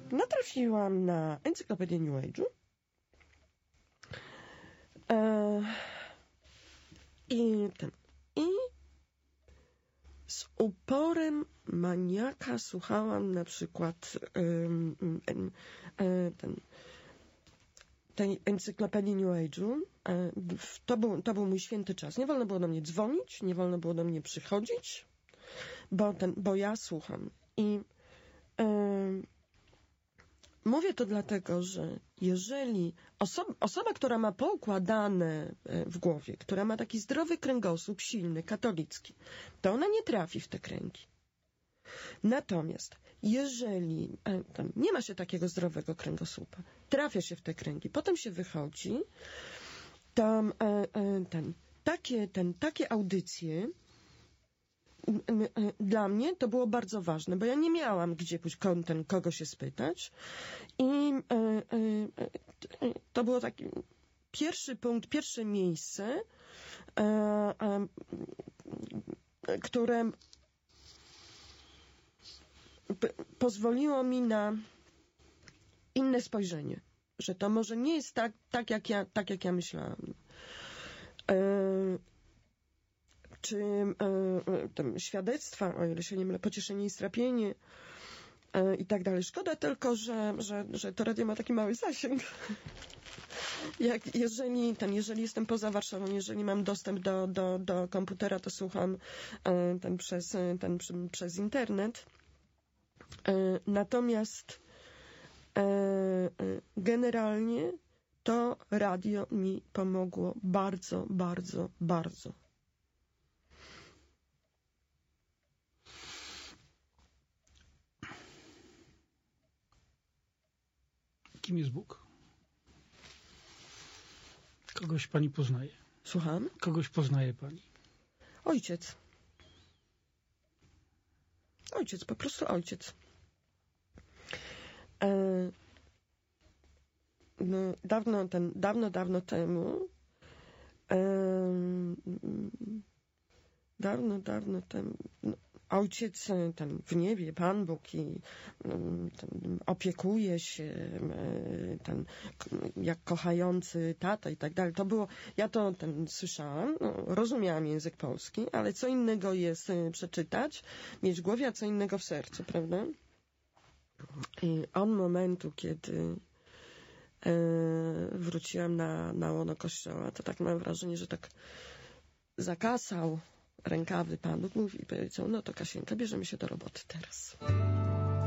natrafiłam na encyklopedię New Age'u i z uporem maniaka słuchałam na przykład tej encyklopedii New Age'u. To był mój święty czas. Nie wolno było do mnie dzwonić, nie wolno było do mnie przychodzić, bo ja słucham. I mówię to dlatego, że jeżeli osoba, która ma poukładane w głowie, która ma taki zdrowy kręgosłup, silny, katolicki, to ona nie trafi w te kręgi. Natomiast jeżeli nie ma się takiego zdrowego kręgosłupa, trafia się w te kręgi, potem się wychodzi, to takie audycje dla mnie to było bardzo ważne, bo ja nie miałam gdzie pójść kogo się spytać i to było taki pierwszy punkt, pierwsze miejsce, które pozwoliło mi na inne spojrzenie, że to może nie jest tak jak ja myślałam. Czy tam świadectwa, o ile się nie mylę, pocieszenie i strapienie i tak dalej. Szkoda tylko, że to radio ma taki mały zasięg. Jeżeli jestem poza Warszawą, jeżeli mam dostęp do komputera, to słucham przez internet. Natomiast generalnie to radio mi pomogło bardzo, bardzo, bardzo. Kim jest Bóg? Kogoś pani poznaje? Słucham? Kogoś poznaje pani? Ojciec. Ojciec, po prostu ojciec. Dawno temu ojciec ten w niebie, Pan Bóg i opiekuje się jak kochający tata i tak dalej. To było, ja to słyszałam, rozumiałam język polski, ale co innego jest przeczytać, mieć w głowie, a co innego w sercu, prawda? I od momentu, kiedy wróciłam na łono Kościoła, to tak mam wrażenie, że tak zakasał rękawy Pan Bóg, mówi i powiedział, no to Kasieńka, bierzemy się do roboty teraz.